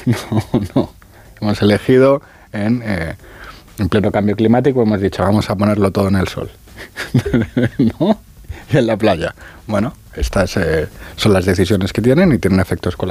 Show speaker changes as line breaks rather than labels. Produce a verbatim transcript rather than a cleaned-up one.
No, no. Hemos elegido en, eh, en pleno cambio climático, hemos dicho, vamos a ponerlo todo en el sol. ¿No? Y en la playa. Bueno, estas eh, son las decisiones que tienen y tienen efectos colaterales.